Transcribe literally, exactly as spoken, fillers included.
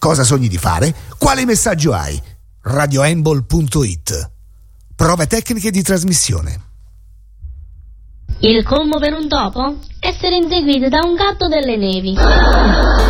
Cosa sogni di fare? Quale messaggio hai? radioembol punto it. Prove tecniche di trasmissione. Il colmo per un topo? Essere inseguito da un gatto delle nevi.